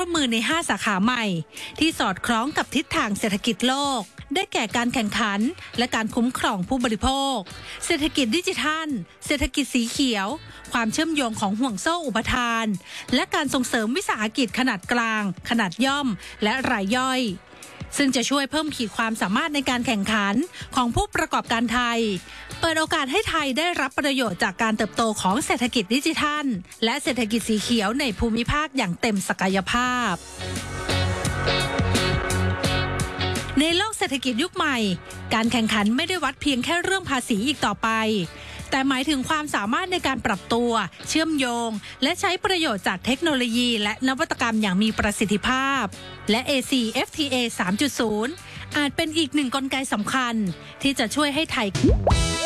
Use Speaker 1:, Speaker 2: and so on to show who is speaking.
Speaker 1: มมือใน5 สาขาใหม่ที่สอดคล้องกับทิศทางเศรษฐกิจโลกได้แก่การแข่งขันและการคุ้มครองผู้บริโภคเศรษฐกิจดิจิทัลเศรษฐกิจสีเขียวความเชื่อมโยงของห่วงโซ่อุปทานและการส่งเสริมวิสาหกิจขนาดกลางขนาดย่อมและรายย่อยซึ่งจะช่วยเพิ่มขีดความสามารถในการแข่งขันของผู้ประกอบการไทยเปิดโอกาสให้ไทยได้รับประโยชน์จากการเติบโตของเศรษฐกิจดิจิทัลและเศรษฐกิจสีเขียวในภูมิภาคอย่างเต็มศักยภาพในโลกเศรษฐกิจยุคใหม่การแข่งขันไม่ได้วัดเพียงแค่เรื่องภาษีอีกต่อไปแต่หมายถึงความสามารถในการปรับตัวเชื่อมโยงและใช้ประโยชน์จากเทคโนโลยีและนวัตกรรมอย่างมีประสิทธิภาพและ ACFTA 3.0 อาจเป็นอีกหนึ่งกลไกสำคัญที่จะช่วยให้ไทย